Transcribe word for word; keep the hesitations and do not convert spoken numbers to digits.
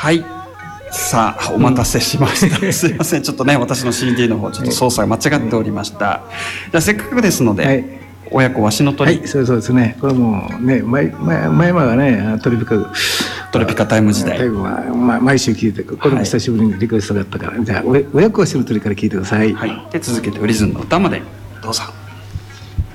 はい。さあ、お待たせしました。うん、すいません。ちょっとね、私の シーディー の方、ちょっと操作が間違っておりました。はい、じゃあ、せっかくですので、はい、親子わしの鳥。 はい、そうそうですね。これもね、前、前、前まがね、トリピカ、 トリピカタイム時代。 タイムは、まあ、毎週聞いて、これも久しぶりにリクエストがあったから、はい、じゃあ、親子わしの鳥から聞いてください。 はい。で、続けて、リズムの歌まで、どうぞ。